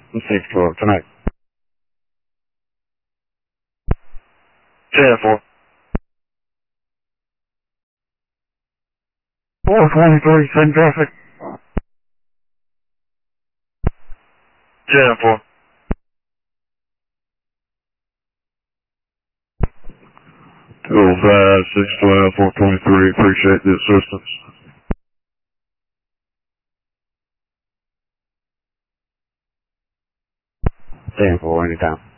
612 tonight. 10-4. 423, send traffic. 10-4. 205, 612, 423, appreciate the assistance. 10-4, anytime.